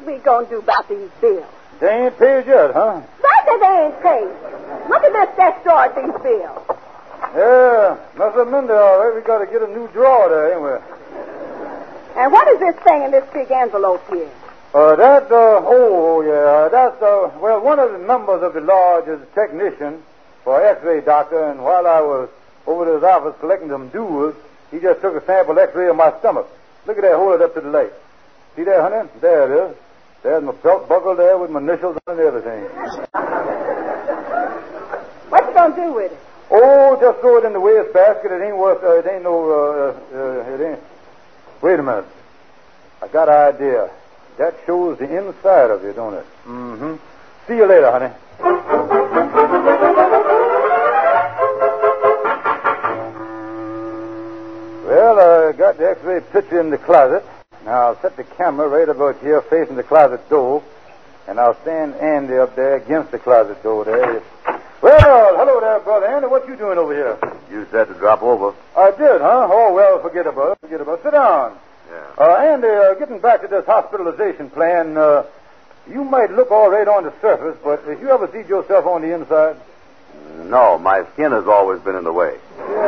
we going to do about these bills? They ain't paid yet, huh? Right, they ain't paid. Look at this desk drawer at these bills. Yeah, must have been there all right. We got to get a new drawer there, anyway. And what is this thing in this big envelope here? That's one of the members of the lodge is a technician for an X-ray doctor, and while I was over to his office collecting some dues, he just took a sample X-ray of my stomach. Look at that, hold it up to the light. See there, honey? There it is. There's my belt buckle there with my initials on and everything. What you gonna do with it? Oh, just throw it in the waste basket. It ain't worth, it ain't. Wait a minute. I got an idea. That shows the inside of you, don't it? Mm-hmm. See you later, honey. Well, I got the X-ray picture in the closet. Now, I'll set the camera right about here facing the closet door, and I'll stand Andy up there against the closet door there. Well, hello there, brother Andy. What you doing over here? You said to drop over. I did, huh? Oh, well, forget about it. Sit down. Yeah. Andy, getting back to this hospitalization plan, you might look all right on the surface, but have you ever seen yourself on the inside? No, my skin has always been in the way.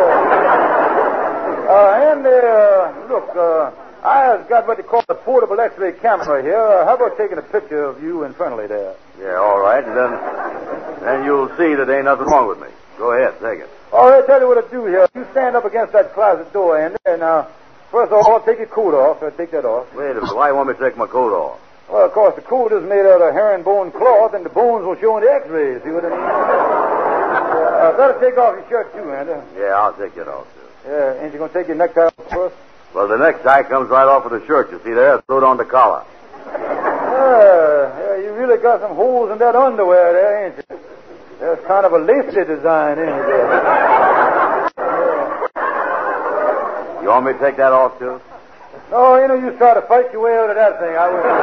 Yeah. Andy, look, I got what they call a portable X-ray camera here. How about taking a picture of you internally there? Yeah, all right. And then you'll see that ain't nothing wrong with me. Go ahead, take it. All right, tell you what to do here. You stand up against that closet door, Andy, and first of all, take your coat off. Take that off. Wait a minute. Why you want me to take my coat off? Well, of course, the coat is made out of herringbone cloth, and the bones will show in the X-rays. See what I mean? Better take off your shirt, too, Andy. Yeah, I'll take it off, too. Yeah, ain't you going to take your necktie off first? Well, the necktie comes right off of the shirt. You see there? Throw it on the collar. Yeah, you really got some holes in that underwear there, ain't you? There's kind of a lacy design, ain't it? Yeah. You want me to take that off, too? No, you try to fight your way out of that thing. I wouldn't.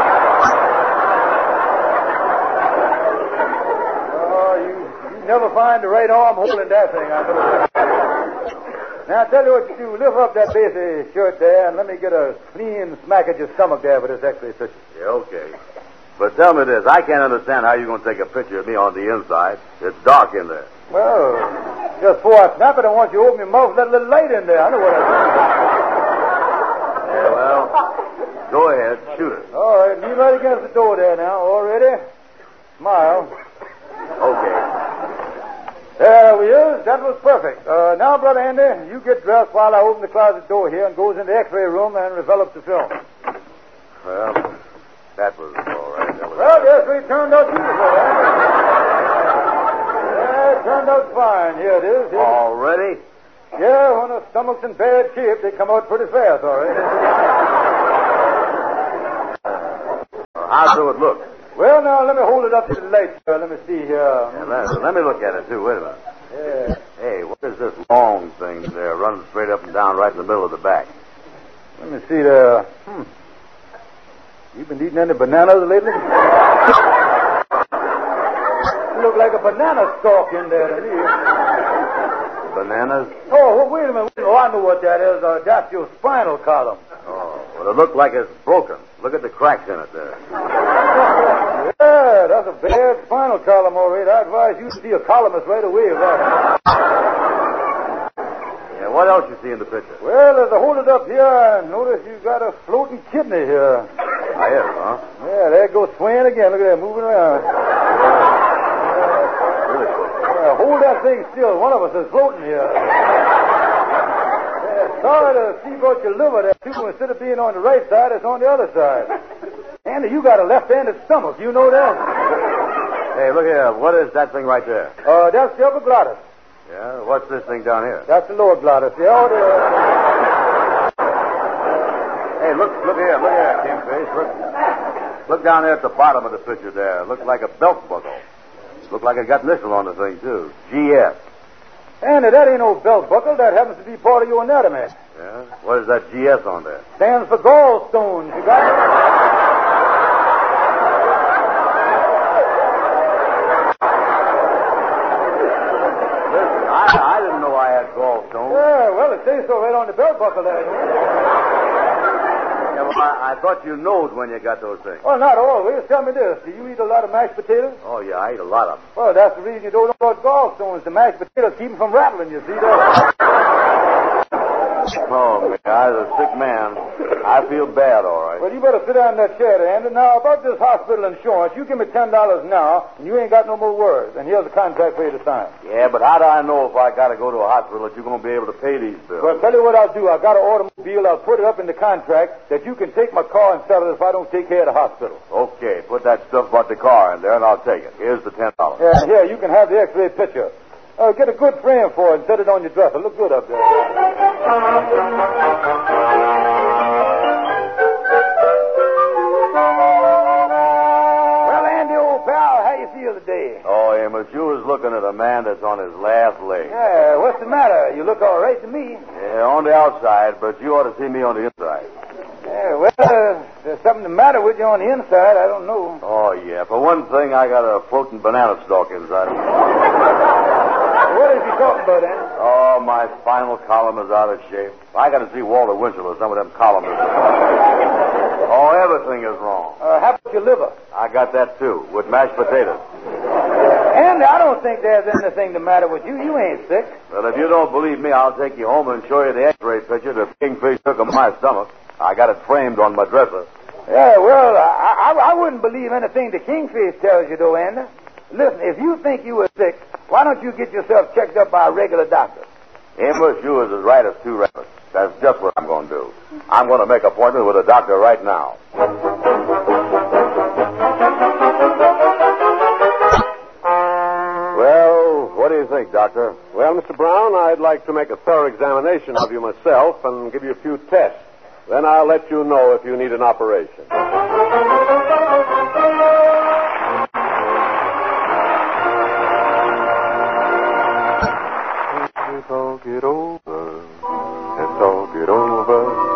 Oh, you never find the right arm holding that thing. Now, I'll tell you what you do. Lift up that basic shirt there and let me get a clean smack at your stomach there for this X-ray picture. Yeah, okay. But tell me this. I can't understand how you're going to take a picture of me on the inside. It's dark in there. Well, just before I snap it, I want you to open your mouth and let a little light in there. I know what I'm doing. Yeah, well, go ahead. Shoot it. All right. Lean right against the door there now. All ready? Smile. Okay. There we is. That was perfect. Now, Brother Andy, you get dressed while I open the closet door here and goes in the X-ray room and develops the film. Well, that was all right. Well, the X-ray turned out beautiful, Andy. Yeah, it turned out fine. Here it is. Here. Already? Yeah, when a stomach's in bad shape, they come out pretty fast, all right. How do it look? Well, now, let me hold it up to the light, sir. Let me see here. Yeah, let me look at it, too. Wait a minute. Yeah. Hey, what is this long thing there running straight up and down right in the middle of the back? Let me see there. You been eating any bananas lately? You look like a banana stalk in there to me. Bananas? Oh, wait a minute. Oh, I know what that is. That's your spinal column. Oh, well, it looks like it's broken. Look at the cracks in it there. Yeah, that's a bad spinal column, all right. I advise you to see a columnist right away. Right? Yeah, what else you see in the picture? Well, as I hold it up here, I notice you've got a floating kidney here. I is, huh? Yeah, there it goes swaying again. Look at that, moving around. Really close. Hold that thing still. One of us is floating here. Sorry to see about your liver there, too. Instead of being on the right side, it's on the other side. Andy, you got a left-handed stomach. You know that? Hey, look here. What is that thing right there? That's the upper glottis. Yeah? What's this thing down here? That's the lower glottis. Hey, look here. Look here, Kingfish. Look down there at the bottom of the picture there. Looks like a belt buckle. Looked like it got initial on the thing, too. GS. Andy, that ain't no belt buckle. That happens to be part of your anatomy. Yeah? What is that GS on there? Stands for gallstones. You got it? Listen, I didn't know I had gallstones. Yeah, well, it says so right on the belt buckle there. Yeah, well, I thought you knowed when you got those things. Well, not always. Tell me this. Do you eat a lot of mashed potatoes? Oh, yeah, I eat a lot of them. Well, that's the reason you don't know about gallstones. The mashed potatoes keep them from rattling, you see that? Oh, man, I was a sick man. I feel bad, all right. Well, you better sit down in that chair there, Andy. Now, about this hospital insurance, you give me $10 now, and you ain't got no more words. And here's a contract for you to sign. Yeah, but how do I know if I got to go to a hospital that you're going to be able to pay these bills? Well, tell you what I'll do. I got an automobile. I'll put it up in the contract that you can take my car and sell it if I don't take care of the hospital. Okay, put that stuff about the car in there, and I'll take it. Here's the $10. Yeah, here, you can have the x-ray picture. Get a good frame for it and set it on your dresser. Look good up there. Well, Andy, old pal, how you feel today? Oh, Amos, you was looking at a man that's on his last leg. Yeah, what's the matter? You look all right to me. Yeah, on the outside, but you ought to see me on the inside. Yeah, well, there's something the matter with you on the inside. I don't know. Oh, yeah. For one thing, I got a floating banana stalk inside. What is he talking about, Andy? Oh, my spinal column is out of shape. I got to see Walter Winchell or some of them columnists. Oh, everything is wrong. How about your liver? I got that, too, with mashed potatoes. Andy, I don't think there's anything the matter with you. You ain't sick. Well, if you don't believe me, I'll take you home and show you the x-ray picture the kingfish took of my stomach. I got it framed on my dresser. Yeah, well, I wouldn't believe anything the kingfish tells you, though, Andy. Listen, if you think you were sick, why don't you get yourself checked up by a regular doctor? Amos, you was as right as two rabbits. That's just what I'm going to do. I'm going to make an appointment with a doctor right now. Well, what do you think, Doctor? Well, Mr. Brown, I'd like to make a thorough examination of you myself and give you a few tests. Then I'll let you know if you need an operation. Talk it over. Let's talk it over.